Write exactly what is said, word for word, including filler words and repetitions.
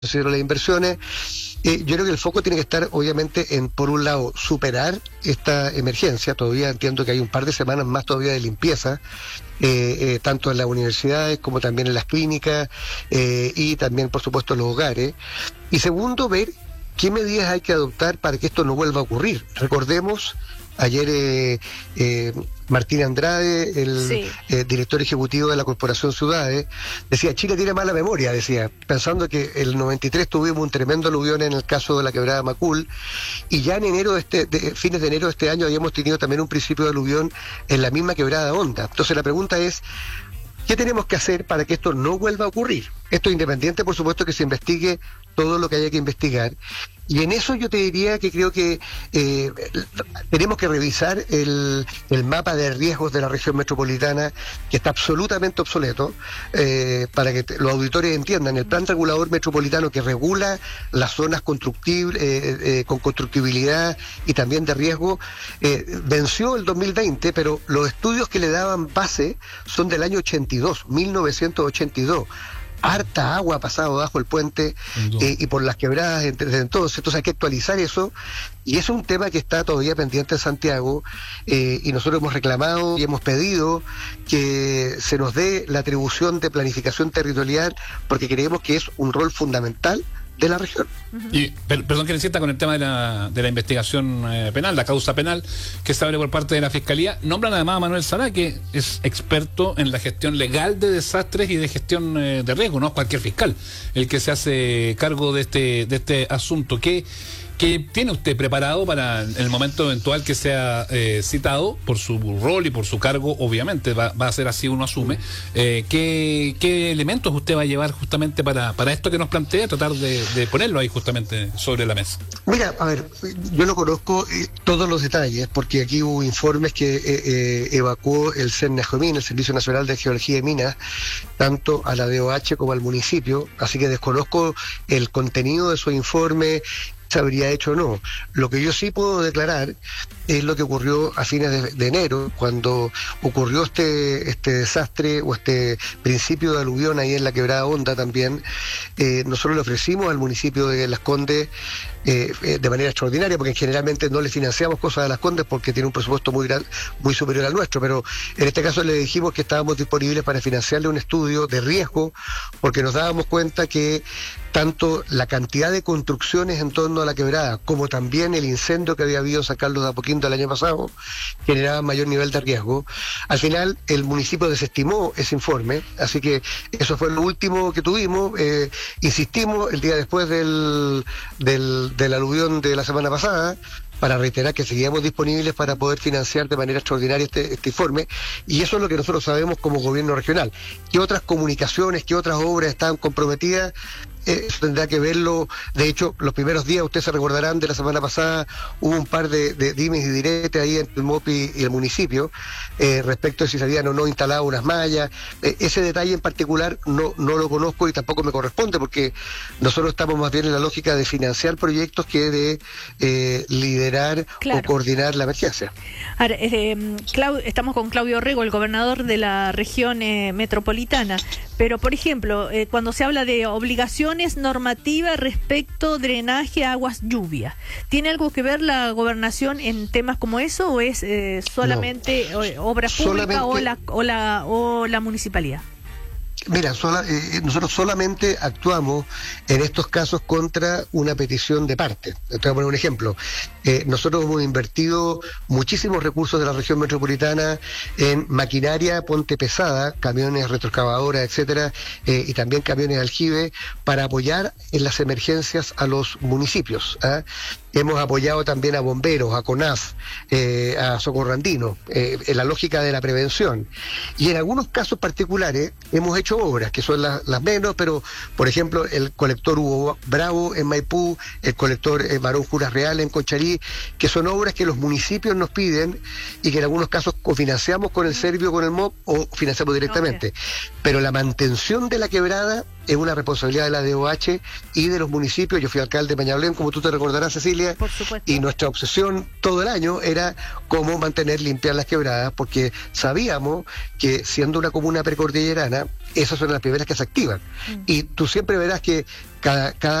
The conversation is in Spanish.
las inversiones. Eh, yo creo que el foco tiene que estar, obviamente, en, por un lado, superar esta emergencia. Todavía entiendo que hay un par de semanas más todavía de limpieza, eh, eh, tanto en las universidades como también en las clínicas eh, y también, por supuesto, en los hogares. Y segundo, ver qué medidas hay que adoptar para que esto no vuelva a ocurrir. Recordemos, ayer eh, eh, Martín Andrade, el sí. eh, director ejecutivo de la Corporación Ciudades, decía, Chile tiene mala memoria, decía, pensando que el noventa y tres tuvimos un tremendo aluvión en el caso de la quebrada Macul, y ya en enero de este, de, fines de enero de este año habíamos tenido también un principio de aluvión en la misma quebrada Honda. Entonces la pregunta es, ¿qué tenemos que hacer para que esto no vuelva a ocurrir? Esto es independiente, por supuesto, que se investigue todo lo que haya que investigar. Y en eso yo te diría que creo que eh, tenemos que revisar el, el mapa de riesgos de la región metropolitana, que está absolutamente obsoleto, eh, para que te, los auditores entiendan. El plan regulador metropolitano que regula las zonas constructibles, eh, eh, con constructibilidad y también de riesgo, eh, venció el dos mil veinte, pero los estudios que le daban base son del año ochenta y dos, mil novecientos ochenta y dos. Harta agua ha pasado bajo el puente eh, y por las quebradas desde entonces, entonces hay que actualizar eso, y es un tema que está todavía pendiente en Santiago, eh, y nosotros hemos reclamado y hemos pedido que se nos dé la atribución de planificación territorial, porque creemos que es un rol fundamental de la región. Y, per, perdón que le insista con el tema de la, de la investigación eh, penal, la causa penal que se abre por parte de la Fiscalía. Nombran además a Manuel Sará, que es experto en la gestión legal de desastres y de gestión eh, de riesgo, no es cualquier fiscal el que se hace cargo de este, de este asunto. ¿Qué, ¿Qué tiene usted preparado para el momento eventual que sea eh, citado por su rol y por su cargo? Obviamente va, va a ser así, uno asume. Eh, ¿qué, ¿Qué elementos usted va a llevar justamente para, para esto que nos plantea, tratar de, de ponerlo ahí justamente sobre la mesa? Mira, a ver, yo no conozco eh, todos los detalles, porque aquí hubo informes que eh, eh, evacuó el CERNAGEMIN, el Servicio Nacional de Geología y Minas, tanto a la D O H como al municipio, así que desconozco el contenido de esos informes, se habría hecho o no. Lo que yo sí puedo declarar es lo que ocurrió a fines de, de enero, cuando ocurrió este este desastre o este principio de aluvión ahí en la quebrada Honda también. Eh, nosotros le ofrecimos al municipio de Las Condes eh, eh, de manera extraordinaria, porque generalmente no le financiamos cosas a Las Condes porque tiene un presupuesto muy gran, muy superior al nuestro, pero en este caso le dijimos que estábamos disponibles para financiarle un estudio de riesgo, porque nos dábamos cuenta que tanto la cantidad de construcciones en torno a la quebrada, como también el incendio que había habido en San Carlos de Apoquindo el año pasado, generaba mayor nivel de riesgo. Al final, el municipio desestimó ese informe, así que eso fue lo último que tuvimos. Eh, insistimos el día después del, del, del aluvión de la semana pasada, para reiterar que seguíamos disponibles para poder financiar de manera extraordinaria este, este informe, y eso es lo que nosotros sabemos como gobierno regional. ¿Qué otras comunicaciones, qué otras obras están comprometidas? Eh, eso tendrá que verlo. De hecho, los primeros días, ustedes se recordarán, de la semana pasada hubo un par de, de dimes y diretes ahí entre el M O P y, y el municipio eh, respecto de si se habían o no instalado unas mallas. Eh, ese detalle en particular no, no lo conozco y tampoco me corresponde, porque nosotros estamos más bien en la lógica de financiar proyectos que de eh, liderar claro. o coordinar la emergencia. Ahora, eh, Clau- estamos con Claudio Rego, el gobernador de la región eh, metropolitana, pero por ejemplo, eh, cuando se habla de obligación normativa respecto drenaje, aguas, lluvia, ¿tiene algo que ver la gobernación en temas como eso o es eh, solamente no. obra pública solamente... o la o la o la municipalidad? Mira, sola, eh, nosotros solamente actuamos en estos casos contra una petición de parte. Te voy a poner un ejemplo. Eh, nosotros hemos invertido muchísimos recursos de la región metropolitana en maquinaria ponte pesada, camiones retroexcavadoras, etcétera, eh, y también camiones aljibe, para apoyar en las emergencias a los municipios. ¿eh? Hemos apoyado también a bomberos, a CONAF, eh, a Socorro Andino, eh, en la lógica de la prevención. Y en algunos casos particulares hemos hecho obras, que son las, las menos, pero, por ejemplo, el colector Hugo Bravo en Maipú, el colector eh, Barón Juras Real en Concharí, que son obras que los municipios nos piden y que en algunos casos cofinanciamos con el Servio, con el M O P, o financiamos directamente. Okay. Pero la mantención de la quebrada es una responsabilidad de la D O H y de los municipios. Yo fui alcalde de Peñalolén, como tú te recordarás, Cecilia, Por supuesto. y nuestra obsesión todo el año era cómo mantener limpias las quebradas, porque sabíamos que siendo una comuna precordillerana, esas son las primeras que se activan. Mm. Y tú siempre verás que cada, cada